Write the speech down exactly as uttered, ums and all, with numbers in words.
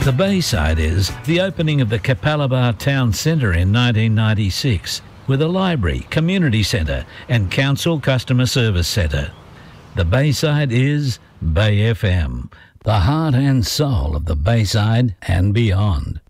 The Bayside is the opening of the Capalaba Town Centre in nineteen ninety-six with a library, community centre and council customer service centre. The Bayside is Bay F M, the heart and soul of the Bayside and beyond.